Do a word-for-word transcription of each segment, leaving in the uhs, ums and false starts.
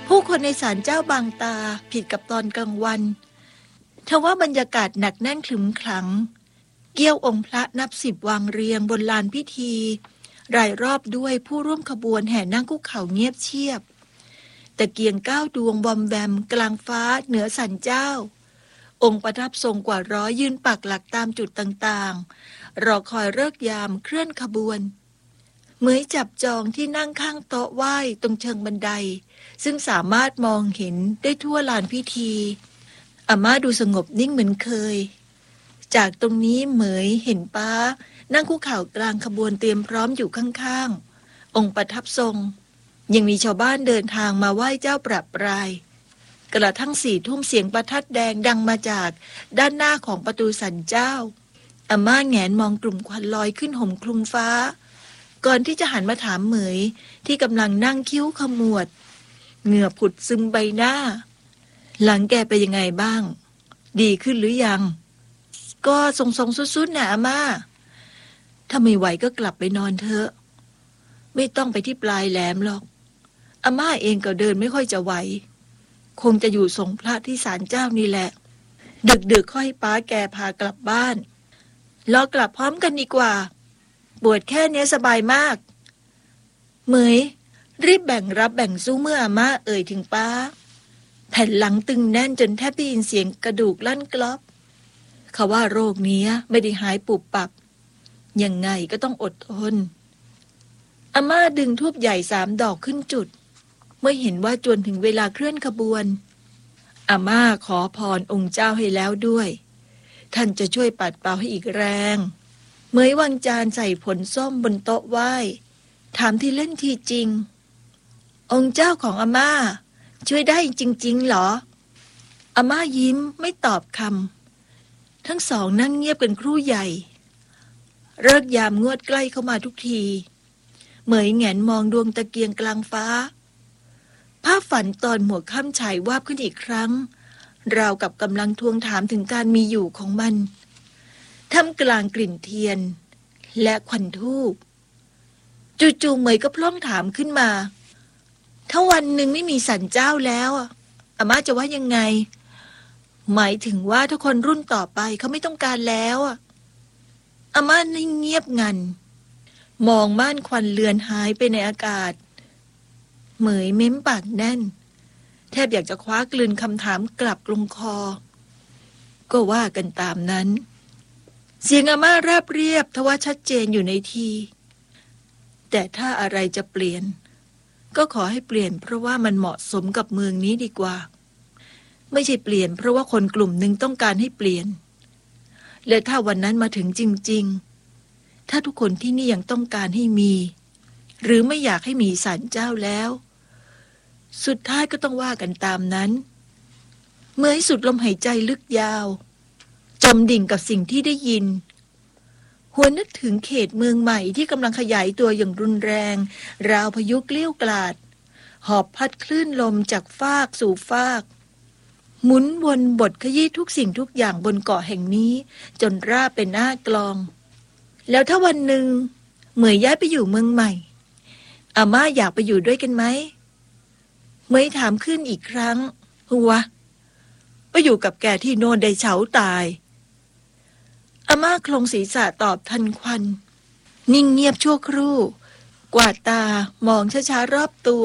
ผู้คนในศาลเจ้าบางตาผิดกับตอนกลางวันทว่าบรรยากาศหนักแน่นขรึมขลังเกี้ยวองค์พระนับสิบวางเรียงบนลานพิธีรายรอบด้วยผู้ร่วมขบวนแห่นั่งคุกเข่าเงียบเชียบตะเกียงเก้าดวงบอมแวมกลางฟ้าเหนือศาลเจ้าองค์ประทับทรงกว่าร้อยยืนปักหลักตามจุดต่างๆรอคอยฤกษ์ยามเคลื่อนขบวนเหมยจับจองที่นั่งข้างโต๊ะไหว้ตรงเชิงบันไดซึ่งสามารถมองเห็นได้ทั่วลานพิธีอาม่าดูสงบนิ่งเหมือนเคยจากตรงนี้เหมยเห็นป้านั่งคุกเข่ากลางขบวนเตรียมพร้อมอยู่ข้างๆองค์ประทับทรงยังมีชาวบ้านเดินทางมาไหว้เจ้าประปรายกระทั่งสี่ทุ่มเสียงประทัดแดงดังมาจากด้านหน้าของประตูศาลเจ้าอาม่าแงนมองกลุ่มควันลอยขึ้นห่มคลุมฟ้าก่อนที่จะหันมาถามเหมยที่กำลังนั่งคิ้วขมวดเหงื่อผุดซึมใบหน้าหลังแกไปยังไงบ้างดีขึ้นหรือยังก็ทรงๆสุดๆนะอาม่าถ้าไม่ไหวก็กลับไปนอนเถอะไม่ต้องไปที่ปลายแหลมหรอกอาม่าเองก็เดินไม่ค่อยจะไหวคงจะอยู่สงพระที่ศาลเจ้านี่แหละดึกๆค่อยป้าแกพากลับบ้านรอกลับพร้อมกันดีกว่าปวดแค่นี้สบายมากเหมยรีบแบ่งรับแบ่งสู้เมื่ออาม่าเอ่ยถึงป้าแผ่นหลังตึงแน่นจนแทบได้ยินเสียงกระดูกลั่นกรอบเขาว่าโรคนี้ไม่ได้หายปุบปับยังไงก็ต้องอดทนอาม่าดึงธูปใหญ่สามดอกขึ้นจุดเมื่อเห็นว่าจวนถึงเวลาเคลื่อนขบวนอาม่าขอพรองค์เจ้าให้แล้วด้วยท่านจะช่วยปัดเป่าให้อีกแรงเหมยวางจานใส่ผลส้มบนโต๊ะไหว้ถามที่เล่นทีจริงองค์เจ้าของอาม่าช่วยได้จริงๆหรออาม่ายิ้มไม่ตอบคำทั้งสองนั่งเงียบกันครู่ใหญ่ฤกษ์ยามงวดใกล้เข้ามาทุกทีเหมยแงนมองดวงตะเกียงกลางฟ้าภาพฝันตอนหัวค่ำฉายวาบขึ้นอีกครั้งราวกับกำลังทวงถามถึงการมีอยู่ของมันท่ามกลางกลิ่นเทียนและควันธูปจู่ๆเหมยก็พล่องถามขึ้นมาถ้าวันหนึ่งไม่มีศาลเจ้าแล้วอาม่าจะว่ายังไงหมายถึงว่าถ้าคนรุ่นต่อไปเขาไม่ต้องการแล้วอาม่านิ่งเงียบงันมองม่านควันเลือนหายไปในอากาศเหมยเม้มปากแน่นแทบอยากจะคว้ากลืนคำถามกลับลงคอก็ว่ากันตามนั้นเสียงอาม่าราบเรียบทว่าชัดเจนอยู่ในทีแต่ถ้าอะไรจะเปลี่ยนก็ขอให้เปลี่ยนเพราะว่ามันเหมาะสมกับเมืองนี้ดีกว่าไม่ใช่เปลี่ยนเพราะว่าคนกลุ่มหนึ่งต้องการให้เปลี่ยนและถ้าวันนั้นมาถึงจริงๆถ้าทุกคนที่นี่ยังต้องการให้มีหรือไม่อยากให้มีศาลเจ้าแล้วสุดท้ายก็ต้องว่ากันตามนั้นเมื่อให้สุดลมหายใจลึกยาวจมดิ่งกับสิ่งที่ได้ยินหวนนึกถึงเขตเมืองใหม่ที่กำลังขยายตัวอย่างรุนแรงราวพายุเกลี้ยวกลาดหอบพัดคลื่นลมจากฟากสู่ฟากหมุนวนบทขยี้ทุกสิ่งทุกอย่างบนเกาะแห่งนี้จนราบเป็นหน้ากลองแล้วถ้าวันหนึ่งเหมยย้ายไปอยู่เมืองใหม่อาม่าอยากไปอยู่ด้วยกันไหมเหมยถามขึ้นอีกครั้งหัวไปอยู่กับแกที่โน่นได้เฉาตายอาม่าโคลงศีรษะตอบทันควันนิ่งเงียบชั่วครู่กวาดตามองช้าๆรอบตัว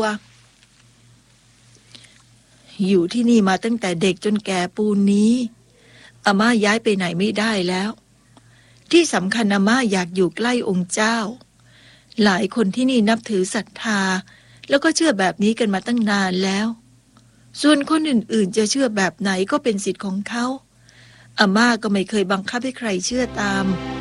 อยู่ที่นี่มาตั้งแต่เด็กจนแก่ปูนนี้อาม่าย้ายไปไหนไม่ได้แล้วที่สำคัญอาม่าอยากอยู่ใกล้องค์เจ้าหลายคนที่นี่นับถือศรัทธาแล้วก็เชื่อแบบนี้กันมาตั้งนานแล้วส่วนคนอื่นๆจะเชื่อแบบไหนก็เป็นสิทธิ์ของเขาอาม่าก็ไม่เคยบังคับให้ใครเชื่อตาม